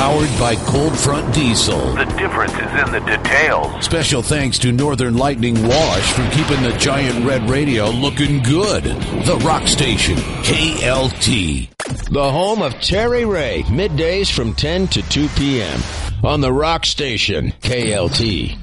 powered by Cold Front Diesel. The difference is in the details. Special thanks to Northern Lightning Wash for keeping the giant red radio looking good. The Rock Station, KLT. The home of Terry Ray, middays from 10 to 2 p.m. on the Rock Station, KLT.